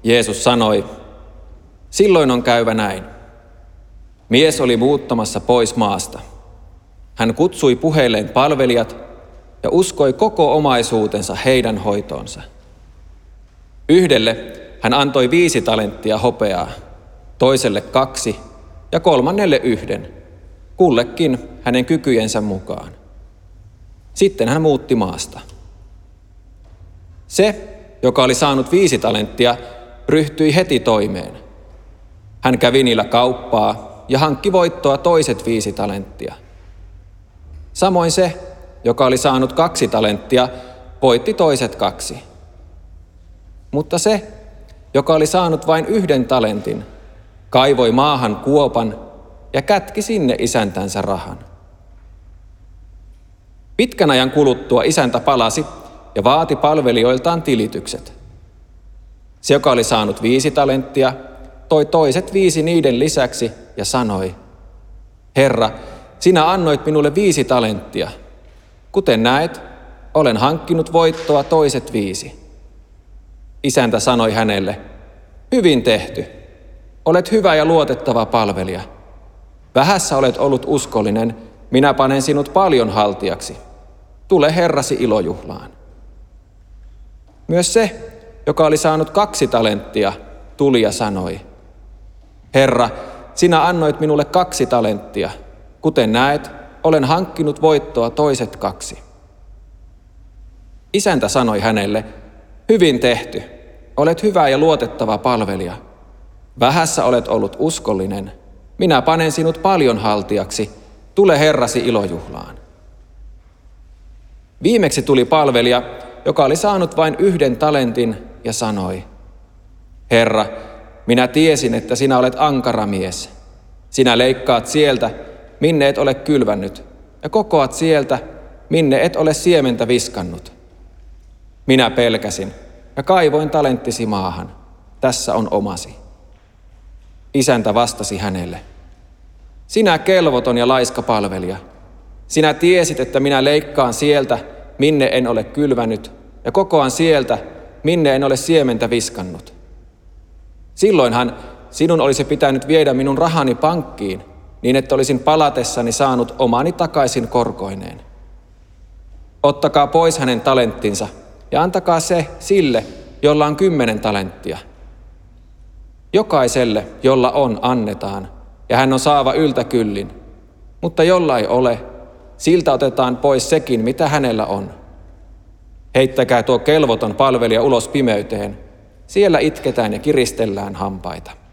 Jeesus sanoi, silloin on käyvä näin. Mies oli muuttamassa pois maasta. Hän kutsui puheilleen palvelijat ja uskoi koko omaisuutensa heidän hoitoonsa. Yhdelle hän antoi 5 talenttia hopeaa, toiselle 2 ja kolmannelle 1, kullekin hänen kykyjensä mukaan. Sitten hän muutti maasta. Se, joka oli saanut 5 talenttia, ryhtyi heti toimeen. Hän kävi niillä kauppaa ja hankki voittoa toiset 5 talenttia. Samoin se, joka oli saanut 2 talenttia, voitti toiset 2. Mutta se, joka oli saanut vain 1 talentin, kaivoi maahan kuopan ja kätki sinne isäntänsä rahan. Pitkän ajan kuluttua isäntä palasi ja vaati palvelijoiltaan tilitykset. Se, joka oli saanut 5 talenttia, toi toiset 5 niiden lisäksi ja sanoi, Herra, sinä annoit minulle 5 talenttia. Kuten näet, olen hankkinut voittoa toiset 5. Isäntä sanoi hänelle, hyvin tehty. Olet hyvä ja luotettava palvelija. Vähässä olet ollut uskollinen, minä panen sinut paljon haltijaksi. Tule herrasi ilojuhlaan. Myös se, joka oli saanut 2 talenttia, tuli ja sanoi, Herra, sinä annoit minulle 2 talenttia. Kuten näet, olen hankkinut voittoa toiset 2. Isäntä sanoi hänelle, hyvin tehty. Olet hyvä ja luotettava palvelija. Vähässä olet ollut uskollinen. Minä panen sinut paljon haltijaksi. Tule herrasi ilojuhlaan. Viimeksi tuli palvelija, joka oli saanut vain 1 talentin ja sanoi, Herra, minä tiesin, että sinä olet ankara mies. Sinä leikkaat sieltä, minne et ole kylvännyt, ja kokoat sieltä, minne et ole siementä viskannut. Minä pelkäsin ja kaivoin talenttisi maahan. Tässä on omasi. Isäntä vastasi hänelle, sinä kelvoton ja laiska palvelija. Sinä tiesit, että minä leikkaan sieltä, minne en ole kylvänyt, ja kokoan sieltä, minne en ole siementä viskannut. Silloinhan sinun olisi pitänyt viedä minun rahani pankkiin, niin että olisin palatessani saanut omani takaisin korkoineen. Ottakaa pois hänen talenttinsa ja antakaa se sille, jolla on 10 talenttia. Jokaiselle, jolla on, annetaan, ja hän on saava yltäkyllin, mutta jolla ei ole, siltä otetaan pois sekin, mitä hänellä on. Heittäkää tuo kelvoton palvelija ulos pimeyteen, siellä itketään ja kiristellään hampaita.